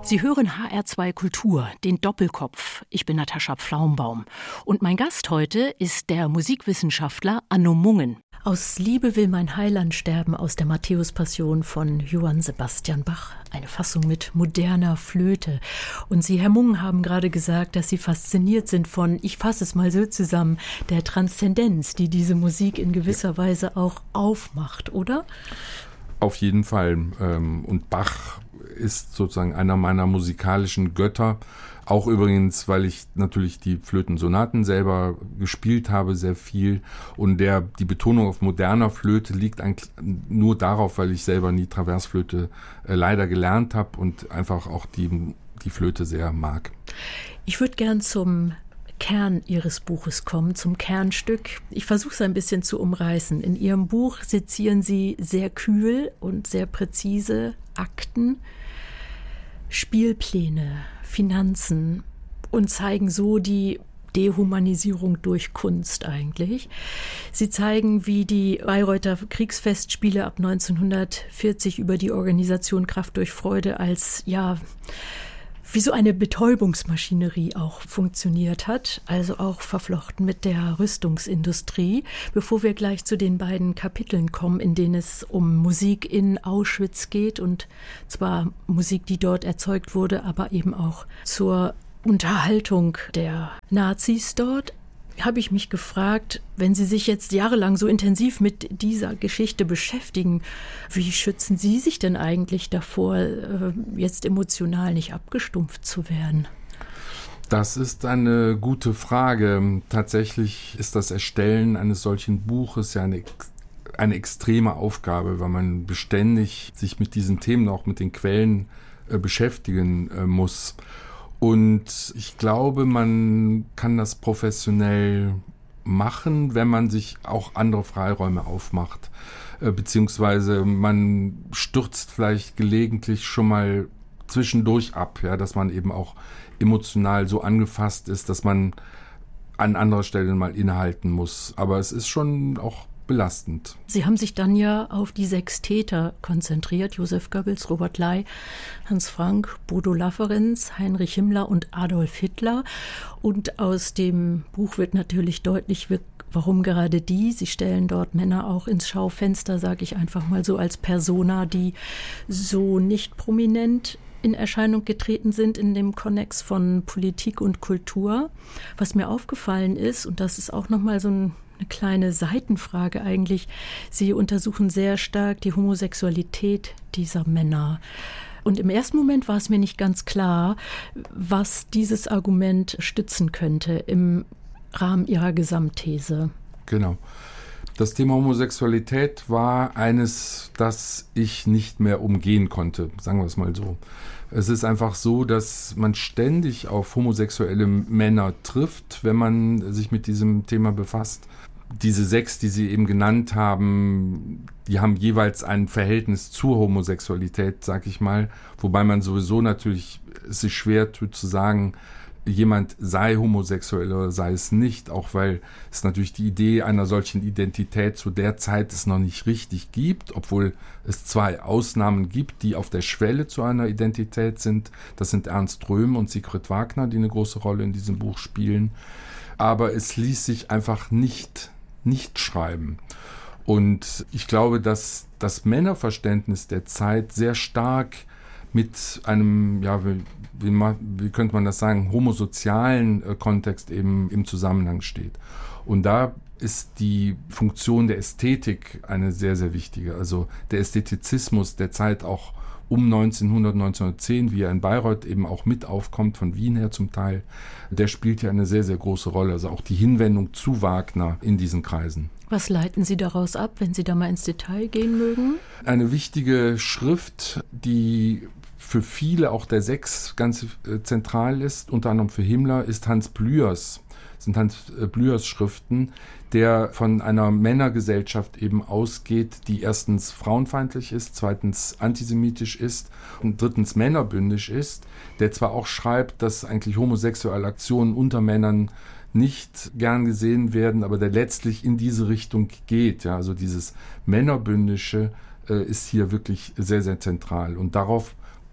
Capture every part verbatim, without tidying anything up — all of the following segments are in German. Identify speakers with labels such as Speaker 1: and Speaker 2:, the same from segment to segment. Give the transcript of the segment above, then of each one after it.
Speaker 1: Sie hören H R zwei Kultur, den Doppelkopf. Ich bin Natascha Pflaumbaum. Und mein Gast heute ist der Musikwissenschaftler Anno Mungen. Aus Liebe will mein Heiland sterben aus der Matthäus-Passion von Johann Sebastian Bach. Eine Fassung mit moderner Flöte. Und Sie, Herr Mungen, haben gerade gesagt, dass Sie fasziniert sind von, ich fasse es mal so zusammen, der Transzendenz, die diese Musik in gewisser Weise auch aufmacht, oder?
Speaker 2: Auf jeden Fall. Und Bach ist sozusagen einer meiner musikalischen Götter. Auch übrigens, weil ich natürlich die Flötensonaten selber gespielt habe, sehr viel. Und der, die Betonung auf moderner Flöte liegt eigentlich nur darauf, weil ich selber nie Traversflöte äh, leider gelernt habe und einfach auch die, die Flöte sehr mag.
Speaker 1: Ich würde gern zum Kern Ihres Buches kommen, zum Kernstück. Ich versuche es ein bisschen zu umreißen. In Ihrem Buch sezieren Sie sehr kühl und sehr präzise Akten, Spielpläne, Finanzen und zeigen so die Dehumanisierung durch Kunst eigentlich. Sie zeigen, wie die Bayreuther Kriegsfestspiele ab neunzehnhundertvierzig über die Organisation Kraft durch Freude als, ja, wie so eine Betäubungsmaschinerie auch funktioniert hat, also auch verflochten mit der Rüstungsindustrie. Bevor wir gleich zu den beiden Kapiteln kommen, in denen es um Musik in Auschwitz geht, und zwar Musik, die dort erzeugt wurde, aber eben auch zur Unterhaltung der Nazis dort, habe ich mich gefragt, wenn Sie sich jetzt jahrelang so intensiv mit dieser Geschichte beschäftigen, wie schützen Sie sich denn eigentlich davor, jetzt emotional nicht abgestumpft zu werden?
Speaker 2: Das ist eine gute Frage. Tatsächlich ist das Erstellen eines solchen Buches ja eine, eine extreme Aufgabe, weil man beständig sich mit diesen Themen, auch mit den Quellen äh, beschäftigen äh, muss. Und ich glaube, man kann das professionell machen, wenn man sich auch andere Freiräume aufmacht. Äh, beziehungsweise man stürzt vielleicht gelegentlich schon mal zwischendurch ab, ja, dass man eben auch emotional so angefasst ist, dass man an anderer Stelle mal innehalten muss. Aber es ist schon auch belastend.
Speaker 1: Sie haben sich dann ja auf die sechs Täter konzentriert: Josef Goebbels, Robert Ley, Hans Frank, Bodo Lafferenz, Heinrich Himmler und Adolf Hitler. Und aus dem Buch wird natürlich deutlich, warum gerade die. Sie stellen dort Männer auch ins Schaufenster, sage ich einfach mal so, als Persona, die so nicht prominent in Erscheinung getreten sind in dem Konnex von Politik und Kultur. Was mir aufgefallen ist, und das ist auch nochmal so ein eine kleine Seitenfrage eigentlich, Sie untersuchen sehr stark die Homosexualität dieser Männer. Und im ersten Moment war es mir nicht ganz klar, was dieses Argument stützen könnte im Rahmen Ihrer Gesamtthese.
Speaker 2: Genau. Das Thema Homosexualität war eines, das ich nicht mehr umgehen konnte, sagen wir es mal so. Es ist einfach so, dass man ständig auf homosexuelle Männer trifft, wenn man sich mit diesem Thema befasst. Diese sechs, die Sie eben genannt haben, die haben jeweils ein Verhältnis zur Homosexualität, sag ich mal. Wobei man sowieso natürlich es sich schwer tut zu sagen, jemand sei homosexuell oder sei es nicht, auch weil es natürlich die Idee einer solchen Identität zu der Zeit es noch nicht richtig gibt, obwohl es zwei Ausnahmen gibt, die auf der Schwelle zu einer Identität sind. Das sind Ernst Röhm und Sigrid Wagner, die eine große Rolle in diesem Buch spielen. Aber es ließ sich einfach nicht, nicht schreiben. Und ich glaube, dass das Männerverständnis der Zeit sehr stark mit einem, ja, wie, wie, wie könnte man das sagen, homosozialen äh, Kontext eben im Zusammenhang steht. Und da ist die Funktion der Ästhetik eine sehr, sehr wichtige. Also der Ästhetizismus der Zeit auch um neunzehnhundert, neunzehnhundertzehn, wie er in Bayreuth eben auch mit aufkommt, von Wien her zum Teil, der spielt ja eine sehr, sehr große Rolle. Also auch die Hinwendung zu Wagner in diesen Kreisen.
Speaker 1: Was leiten Sie daraus ab, wenn Sie da mal ins Detail gehen mögen?
Speaker 2: Eine wichtige Schrift, die für viele, auch der Sechs, ganz äh, zentral ist, unter anderem für Himmler, ist Hans Blühers, sind Hans äh, Blühers Schriften, der von einer Männergesellschaft eben ausgeht, die erstens frauenfeindlich ist, zweitens antisemitisch ist und drittens männerbündisch ist, der zwar auch schreibt, dass eigentlich homosexuelle Aktionen unter Männern nicht gern gesehen werden, aber der letztlich in diese Richtung geht. Ja, also dieses Männerbündische äh, ist hier wirklich sehr, sehr zentral. Und darauf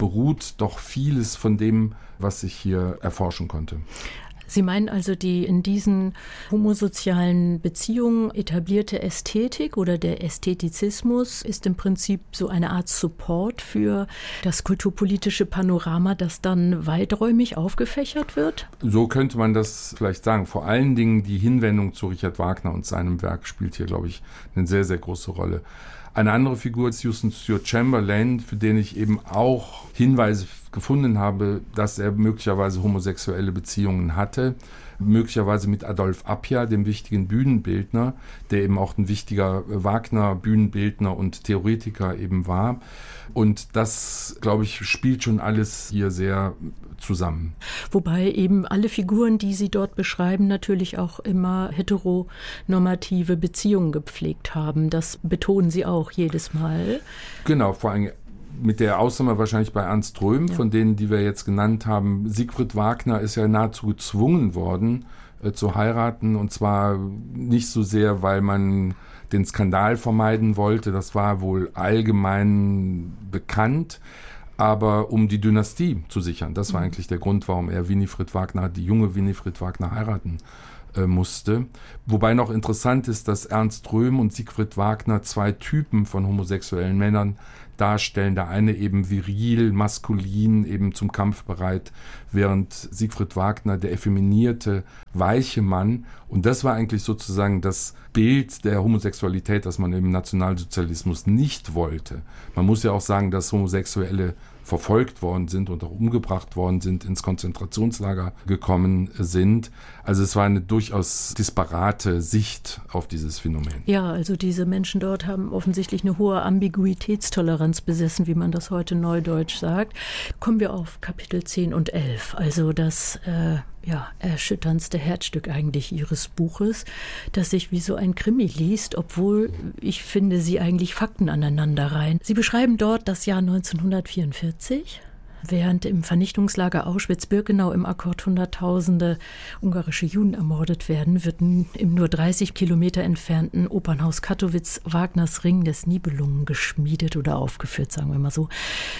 Speaker 2: beruht doch vieles von dem, was ich hier erforschen konnte.
Speaker 1: Sie meinen also, die in diesen homosozialen Beziehungen etablierte Ästhetik oder der Ästhetizismus ist im Prinzip so eine Art Support für das kulturpolitische Panorama, das dann weiträumig aufgefächert wird?
Speaker 2: So könnte man das vielleicht sagen. Vor allen Dingen die Hinwendung zu Richard Wagner und seinem Werk spielt hier, glaube ich, eine sehr, sehr große Rolle. Eine andere Figur ist Houston Stewart Chamberlain, für den ich eben auch Hinweise gefunden habe, dass er möglicherweise homosexuelle Beziehungen hatte. Möglicherweise mit Adolf Appia, dem wichtigen Bühnenbildner, der eben auch ein wichtiger Wagner-Bühnenbildner und Theoretiker eben war. Und das, glaube ich, spielt schon alles hier sehr zusammen.
Speaker 1: Wobei eben alle Figuren, die Sie dort beschreiben, natürlich auch immer heteronormative Beziehungen gepflegt haben. Das betonen Sie auch jedes Mal.
Speaker 2: Genau, vor allem mit der Ausnahme wahrscheinlich bei Ernst Röhm, ja. Von denen, die wir jetzt genannt haben. Siegfried Wagner ist ja nahezu gezwungen worden, äh, zu heiraten. Und zwar nicht so sehr, weil man den Skandal vermeiden wollte. Das war wohl allgemein bekannt. Aber um die Dynastie zu sichern. Das war mhm. eigentlich der Grund, warum er Winifred Wagner, die junge Winifred Wagner heiraten äh, musste. Wobei noch interessant ist, dass Ernst Röhm und Siegfried Wagner zwei Typen von homosexuellen Männern darstellen. Der eine eben viril, maskulin, eben zum Kampf bereit, während Siegfried Wagner der effeminierte, weiche Mann. Und das war eigentlich sozusagen das Bild der Homosexualität, das man im Nationalsozialismus nicht wollte. Man muss ja auch sagen, dass Homosexuelle verfolgt worden sind und auch umgebracht worden sind, ins Konzentrationslager gekommen sind. Also es war eine durchaus disparate Sicht auf dieses Phänomen.
Speaker 1: Ja, also diese Menschen dort haben offensichtlich eine hohe Ambiguitätstoleranz besessen, wie man das heute neudeutsch sagt. Kommen wir auf Kapitel zehn und elf, also das äh, ja, erschütterndste Herzstück eigentlich Ihres Buches, das sich wie so ein Krimi liest, obwohl ich finde, Sie eigentlich Fakten aneinanderreihen. Sie beschreiben dort das Jahr neunzehnhundertvierundvierzig. Während im Vernichtungslager Auschwitz-Birkenau im Akkord Hunderttausende ungarische Juden ermordet werden, wird im nur dreißig Kilometer entfernten Opernhaus Kattowitz Wagners Ring des Nibelungen geschmiedet oder aufgeführt, sagen wir mal so.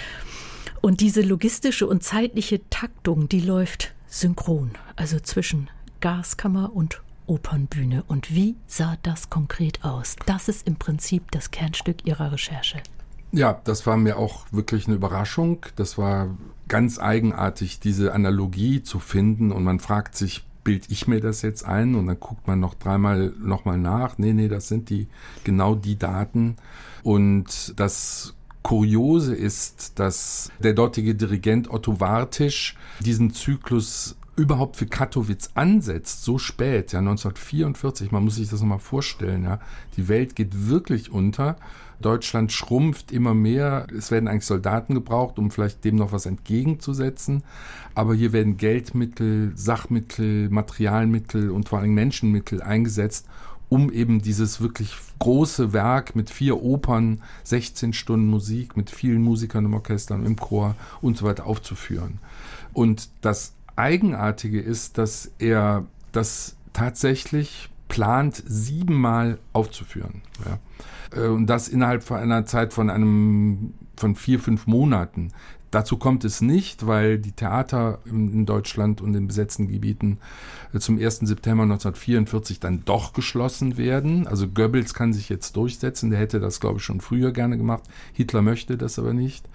Speaker 1: Und diese logistische und zeitliche Taktung, die läuft synchron, also zwischen Gaskammer und Opernbühne. Und wie sah das konkret aus? Das ist im Prinzip das Kernstück Ihrer Recherche.
Speaker 2: Ja, das war mir auch wirklich eine Überraschung. Das war ganz eigenartig, diese Analogie zu finden. Und man fragt sich, bild ich mir das jetzt ein? Und dann guckt man noch dreimal nochmal nach. Nee, nee, das sind die genau die Daten. Und das Kuriose ist, dass der dortige Dirigent Otto Wartisch diesen Zyklus überhaupt für Kattowitz ansetzt, so spät, ja, neunzehnhundertvierundvierzig, man muss sich das nochmal vorstellen, ja, die Welt geht wirklich unter, Deutschland schrumpft immer mehr, es werden eigentlich Soldaten gebraucht, um vielleicht dem noch was entgegenzusetzen, aber hier werden Geldmittel, Sachmittel, Materialmittel und vor allem Menschenmittel eingesetzt, um eben dieses wirklich große Werk mit vier Opern, sechzehn Stunden Musik, mit vielen Musikern im Orchester, im Chor und so weiter aufzuführen. Und das Eigenartige ist, dass er das tatsächlich plant, siebenmal aufzuführen. Ja. Und das innerhalb von einer Zeit von einem, von vier, fünf Monaten. Dazu kommt es nicht, weil die Theater in Deutschland und in besetzten Gebieten zum ersten September neunzehnhundertvierundvierzig dann doch geschlossen werden. Also Goebbels kann sich jetzt durchsetzen, der hätte das, glaube ich, schon früher gerne gemacht. Hitler möchte das aber nicht.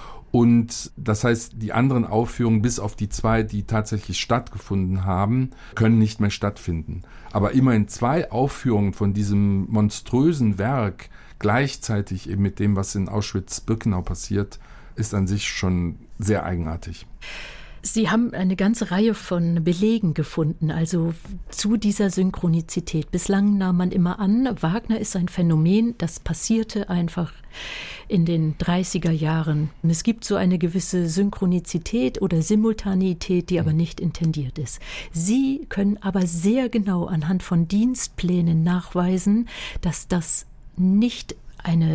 Speaker 2: Und das heißt, die anderen Aufführungen, bis auf die zwei, die tatsächlich stattgefunden haben, können nicht mehr stattfinden. Aber immerhin zwei Aufführungen von diesem monströsen Werk gleichzeitig eben mit dem, was in Auschwitz-Birkenau passiert, ist an sich schon sehr eigenartig.
Speaker 1: Sie haben eine ganze Reihe von Belegen gefunden, also zu dieser Synchronizität. Bislang nahm man immer an, Wagner ist ein Phänomen, das passierte einfach in den dreißiger Jahren. Und es gibt so eine gewisse Synchronizität oder Simultaneität, die aber nicht intendiert ist. Sie können aber sehr genau anhand von Dienstplänen nachweisen, dass das nicht eine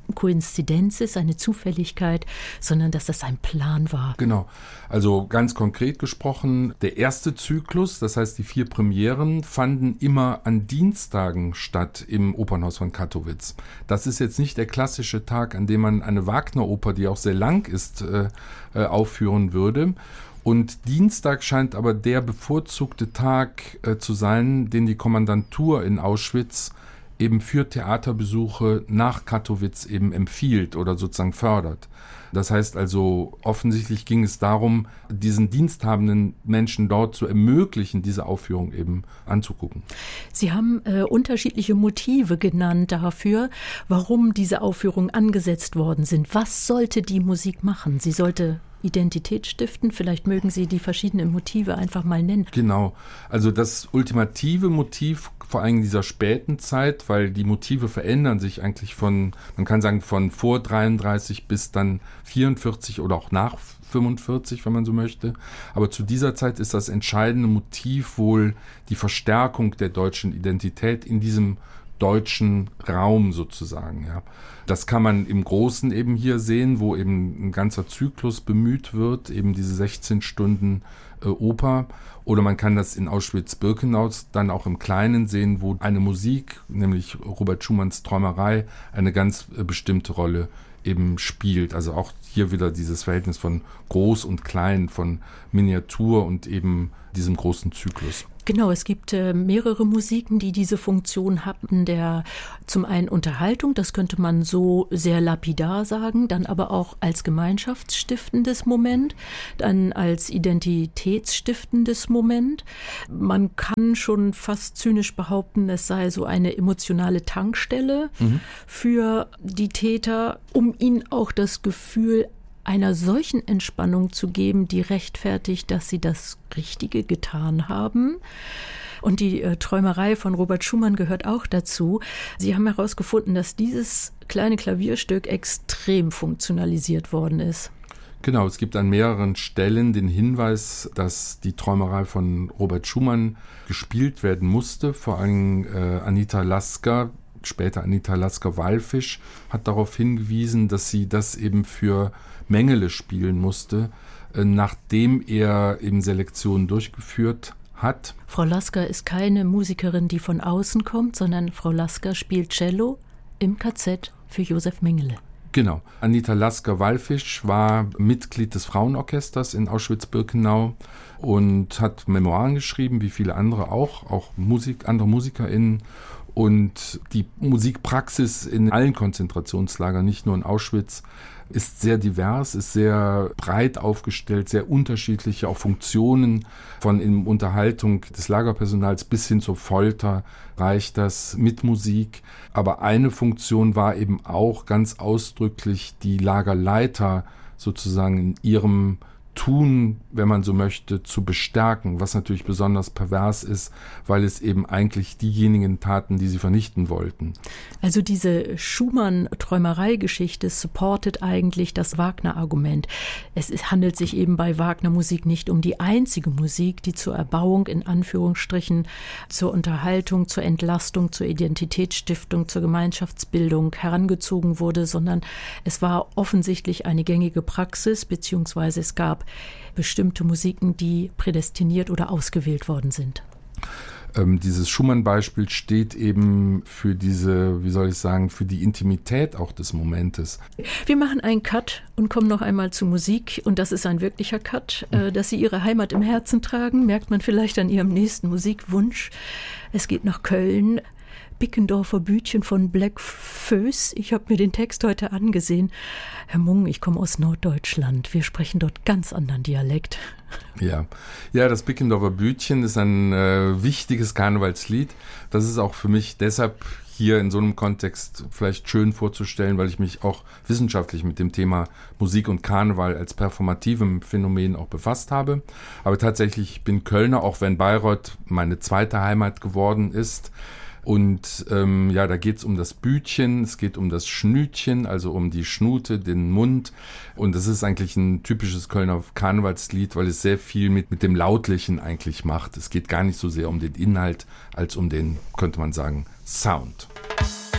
Speaker 1: Koinzidenz ist, eine Zufälligkeit, sondern dass das ein Plan war.
Speaker 2: Genau. Also ganz konkret gesprochen, der erste Zyklus, das heißt die vier Premieren, fanden immer an Dienstagen statt im Opernhaus von Kattowitz. Das ist jetzt nicht der klassische Tag, an dem man eine Wagner-Oper, die auch sehr lang ist, äh, äh, aufführen würde. Und Dienstag scheint aber der bevorzugte Tag äh, zu sein, den die Kommandantur in Auschwitz eben für Theaterbesuche nach Kattowitz eben empfiehlt oder sozusagen fördert. Das heißt also, offensichtlich ging es darum, diesen diensthabenden Menschen dort zu ermöglichen, diese Aufführung eben anzugucken.
Speaker 1: Sie haben äh, unterschiedliche Motive genannt dafür, warum diese Aufführungen angesetzt worden sind. Was sollte die Musik machen? Sie sollte Identität stiften? Vielleicht mögen Sie die verschiedenen Motive einfach mal nennen.
Speaker 2: Genau. Also das ultimative Motiv, vor allem in dieser späten Zeit, weil die Motive verändern sich eigentlich von, man kann sagen, von vor dreiunddreißig bis dann vierundvierzig oder auch nach fünfundvierzig, wenn man so möchte. Aber zu dieser Zeit ist das entscheidende Motiv wohl die Verstärkung der deutschen Identität in diesem deutschen Raum sozusagen, ja. Das kann man im Großen eben hier sehen, wo eben ein ganzer Zyklus bemüht wird, eben diese sechzehn Stunden äh, Oper. Oder man kann das in Auschwitz-Birkenau dann auch im Kleinen sehen, wo eine Musik, nämlich Robert Schumanns Träumerei, eine ganz äh, bestimmte Rolle eben spielt. Also auch hier wieder dieses Verhältnis von groß und klein, von Miniatur und eben diesem großen Zyklus.
Speaker 1: Genau, es gibt äh, mehrere Musiken, die diese Funktion hatten, der zum einen Unterhaltung, das könnte man so sehr lapidar sagen, dann aber auch als gemeinschaftsstiftendes Moment, dann als identitätsstiftendes Moment. Man kann schon fast zynisch behaupten, es sei so eine emotionale Tankstelle mhm. für die Täter, um ihnen auch das Gefühl einer solchen Entspannung zu geben, die rechtfertigt, dass sie das Richtige getan haben. Und die äh, Träumerei von Robert Schumann gehört auch dazu. Sie haben herausgefunden, dass dieses kleine Klavierstück extrem funktionalisiert worden ist.
Speaker 2: Genau, es gibt an mehreren Stellen den Hinweis, dass die Träumerei von Robert Schumann gespielt werden musste. Vor allem äh, Anita Lasker, später Anita Lasker-Wallfisch, hat darauf hingewiesen, dass sie das eben für Mengele spielen musste, nachdem er eben Selektionen durchgeführt hat.
Speaker 1: Frau Lasker ist keine Musikerin, die von außen kommt, sondern Frau Lasker spielt Cello im K Z für Josef Mengele.
Speaker 2: Genau. Anita Lasker-Wallfisch war Mitglied des Frauenorchesters in Auschwitz-Birkenau und hat Memoiren geschrieben, wie viele andere auch, auch Musik, andere MusikerInnen. Und die Musikpraxis in allen Konzentrationslagern, nicht nur in Auschwitz, ist sehr divers, ist sehr breit aufgestellt, sehr unterschiedliche auch Funktionen. Von in Unterhaltung des Lagerpersonals bis hin zur Folter reicht das mit Musik. Aber eine Funktion war eben auch ganz ausdrücklich die Lagerleiter sozusagen in ihrem Tun, wenn man so möchte, zu bestärken, was natürlich besonders pervers ist, weil es eben eigentlich diejenigen taten, die sie vernichten wollten.
Speaker 1: Also diese Schumann-Träumerei-Geschichte supportet eigentlich das Wagner-Argument. Es handelt sich eben bei Wagner-Musik nicht um die einzige Musik, die zur Erbauung, in Anführungsstrichen, zur Unterhaltung, zur Entlastung, zur Identitätsstiftung, zur Gemeinschaftsbildung herangezogen wurde, sondern es war offensichtlich eine gängige Praxis, beziehungsweise es gab bestimmte Musiken, die prädestiniert oder ausgewählt worden sind.
Speaker 2: Ähm, dieses Schumann-Beispiel steht eben für diese, wie soll ich sagen, für die Intimität auch des Momentes.
Speaker 1: Wir machen einen Cut und kommen noch einmal zu Musik. Und das ist ein wirklicher Cut. Äh, dass Sie Ihre Heimat im Herzen tragen, merkt man vielleicht an Ihrem nächsten Musikwunsch. Es geht nach Köln. Bickendorfer Bütchen von Black Föß. Ich habe mir den Text heute angesehen. Herr Mung, ich komme aus Norddeutschland. Wir sprechen dort ganz anderen Dialekt.
Speaker 2: Ja, ja, das Bickendorfer Bütchen ist ein äh, wichtiges Karnevalslied. Das ist auch für mich deshalb hier in so einem Kontext vielleicht schön vorzustellen, weil ich mich auch wissenschaftlich mit dem Thema Musik und Karneval als performativem Phänomen auch befasst habe. Aber tatsächlich, ich bin Kölner, auch wenn Bayreuth meine zweite Heimat geworden ist. Und ähm, ja, da geht es um das Bütchen, es geht um das Schnütchen, also um die Schnute, den Mund. Und das ist eigentlich ein typisches Kölner Karnevalslied, weil es sehr viel mit, mit dem Lautlichen eigentlich macht. Es geht gar nicht so sehr um den Inhalt, als um den, könnte man sagen, Sound.